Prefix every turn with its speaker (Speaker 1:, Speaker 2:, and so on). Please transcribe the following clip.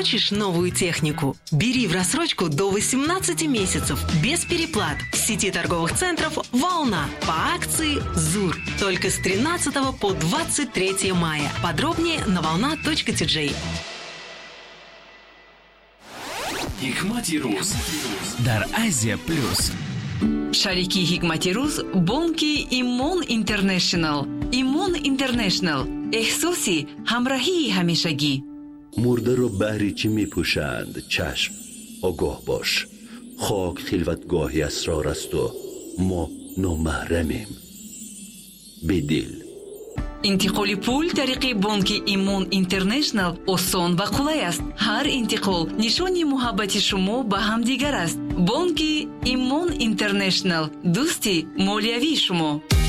Speaker 1: Хочешь новую технику? Бери в рассрочку до 18 месяцев без переплат в сети торговых центров «Волна» по акции «ЗУР». Только с 13 по 23 мая. Подробнее на volna.tj.
Speaker 2: Hikmati Ruz дар Азия Плюс.
Speaker 3: шарики Hikmati Ruz бонки Имон Интернешнл. Имон Интернешнл احساسی همراهی همیشگی.
Speaker 4: مرده رو بهری چی می پوشند؟ چشم، آگاه باش. خاک خلوتگاهی اسرار است و ما نامحرمیم. بدل
Speaker 3: انتقال پول طریق بانک ایمون اینترنشنل آسان و قولای است. هر انتقال نشانی محبت شما به همدیگر است. بانک ایمون اینترنشنل، دوستی مالیوی شما.